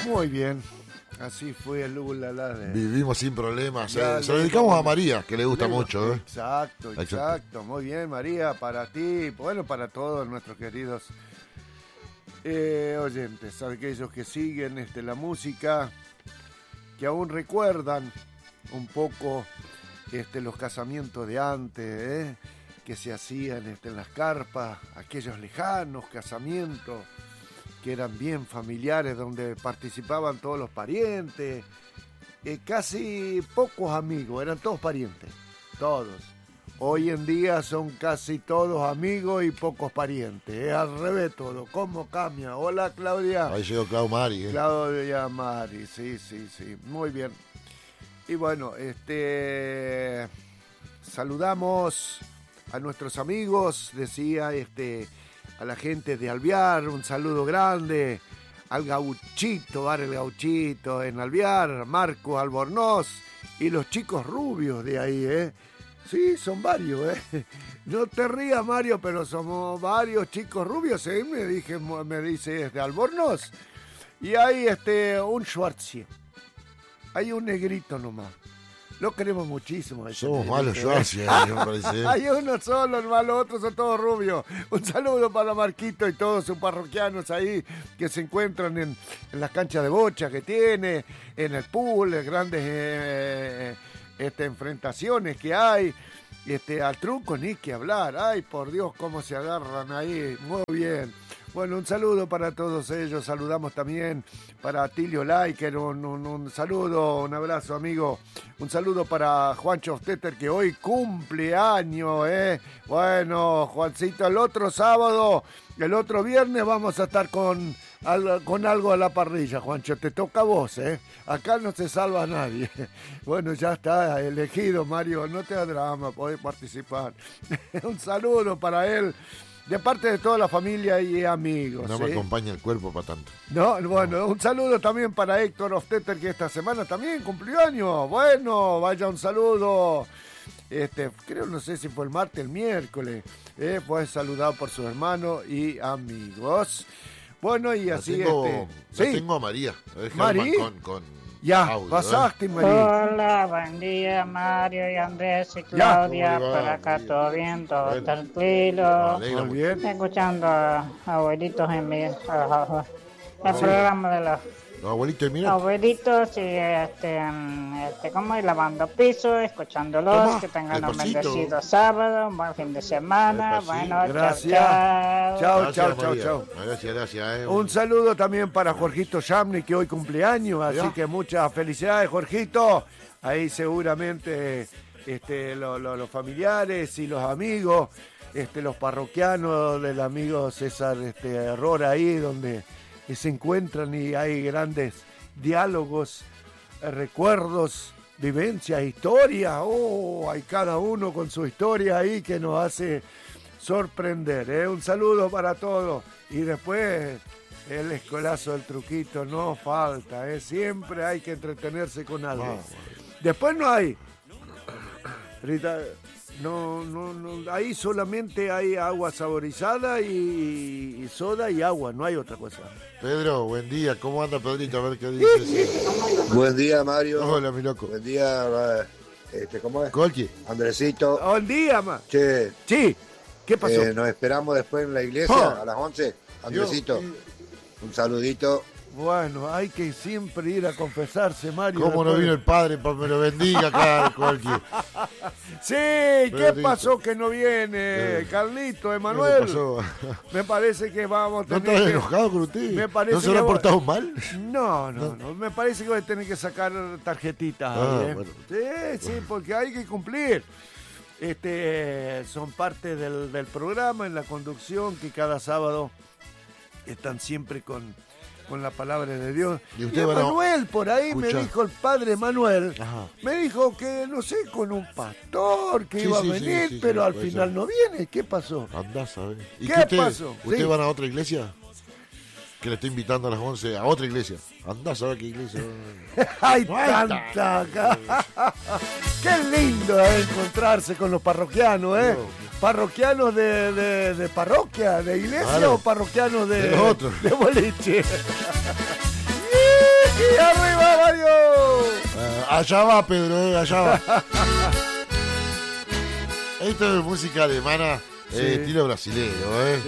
Muy bien. Así fue el ulala de... Vivimos sin problemas. Se lo dedicamos a María, que le gusta mucho. Exacto. Muy bien, María, para ti, bueno, para todos nuestros queridos oyentes, aquellos que siguen la música, que aún recuerdan un poco los casamientos de antes, que se hacían en las carpas, aquellos lejanos casamientos que eran bien familiares, donde participaban todos los parientes, casi pocos amigos, eran todos parientes, todos. Hoy en día son casi todos amigos y pocos parientes, es al revés todo. ¿Cómo cambia? Hola, Claudia. Ahí llegó Clau Mari. Claudia Mari, sí, muy bien. Y bueno, saludamos a nuestros amigos, decía a la gente de Alvear, un saludo grande, al Gauchito, Bar El Gauchito en Alvear, Marco Albornoz y los chicos rubios de ahí, Sí, son varios, No te rías, Mario, pero somos varios chicos rubios, me dice Albornoz. Y hay un Schwartz, hay un negrito nomás. Lo queremos muchísimo. Somos malos Schwartz, me parece. Hay uno solo, hermano, los otros son todos rubios. Un saludo para Marquito y todos sus parroquianos ahí que se encuentran en las canchas de bocha que tiene, en el pool, grandes enfrentaciones que hay. Al truco ni que hablar. Ay, por Dios, cómo se agarran ahí. Muy bien. Bueno, un saludo para todos ellos. Saludamos también para Tilio Laiker. Un saludo, un abrazo, amigo. Un saludo para Juancho Stetter, que hoy cumple año, Bueno, Juancito, el otro sábado, el otro viernes vamos a estar con algo a la parrilla, Juancho. Te toca a vos, Acá no se salva a nadie. Bueno, ya está elegido, Mario. No te da drama, podés participar. Un saludo para él. De parte de toda la familia y amigos. No me acompaña el cuerpo para tanto. No, bueno, un saludo también para Héctor Hofstetter, que esta semana también cumplió años. Bueno, vaya un saludo. Creo, no sé si fue el martes, el miércoles. Fue saludado por sus hermanos y amigos. Bueno, y así tengo a María. ¿María? Con ya, audio, pasaste, María. Hola, buen día, Mario y Andrés y Claudia. ¿Cómo le va? Por acá Bien. todo bien, todo Bueno. tranquilo. Alegra Muy bien. Escuchando a abuelitos en el programa de los Los abuelitos de Mira. abuelitos y como y lavando pisos, escuchándolos. Toma, Que tengan un despacito. bendecido sábado, un buen fin de semana. Despacito. Bueno, Gracias. Chao, Gracias, chao. María. Gracias. Un saludo también para Jorgito Yamni, que hoy cumpleaños, así Ya. que muchas felicidades, Jorgito. Ahí seguramente los familiares y los amigos, los parroquianos del amigo César Rora ahí, donde se encuentran y hay grandes diálogos, recuerdos, vivencias, historias. Hay cada uno con su historia ahí que nos hace sorprender. Un saludo para todos. Y después el escolazo del truquito no falta. Siempre hay que entretenerse con algo. Después no hay. Rita, no, ahí solamente hay agua saborizada y soda y agua, no hay otra cosa. Pedro, buen día. ¿Cómo anda, Pedrito? A ver qué dices. Buen día, Mario. Hola, mi loco. Buen día, ¿cómo es? Colchi. Andresito. Buen día, ma. Che, Sí, ¿qué pasó? nos esperamos después en la iglesia a las 11. Andresito, un saludito. Bueno, hay que siempre ir a confesarse, Mario. ¿Cómo no después. vino el padre para que me lo bendiga acá, Colchi? Sí, ¿qué Pedrito. pasó que no viene? Carlito, Emanuel. ¿Qué pasó? Me parece que vamos a ¿No tener estás que... enojado con usted? Me parece ¿No se que habrá vos- portado mal? No. Me parece que voy a tener que sacar tarjetitas. Ah, ahí, bueno. Sí, porque hay que cumplir. Son parte del programa en la conducción que cada sábado están siempre con la palabra de Dios. Y usted, bueno, Manuel, por ahí escucha. me dijo el padre Manuel, Ajá. me dijo que, no sé, con un pastor que Sí, iba a sí, venir, sí, pero al puede final ser. no viene. ¿Qué pasó? Andá, ¿sabes? ¿Y ¿Qué qué usted, pasó? ¿Usted Sí. van a otra iglesia? Que le está invitando a las 11 a otra iglesia. Andá a saber qué iglesia. ¡Hay No hay tanta acá! ¡Qué lindo encontrarse con los parroquianos, eh! ¿Parroquianos de parroquia, de iglesia Claro. o parroquianos De los otros. de boliche? Allá va, Pedro, allá va. Esto es música alemana, estilo brasilero,